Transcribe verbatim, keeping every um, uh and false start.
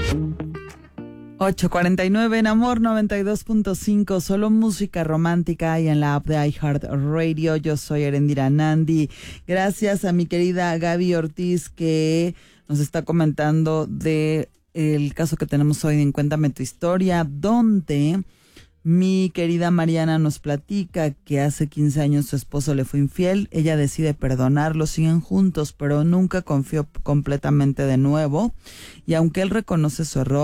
ocho cuarenta y nueve en Amor noventa y dos punto cinco, solo música romántica y en la app de iHeartRadio. Yo soy Erendira Nandi. Gracias a mi querida Gaby Ortiz que nos está comentando de el caso que tenemos hoy en Cuéntame tu Historia, donde mi querida Mariana nos platica que hace quince años su esposo le fue infiel. Ella decide perdonarlo, siguen juntos, pero nunca confió completamente de nuevo. Y aunque él reconoce su error,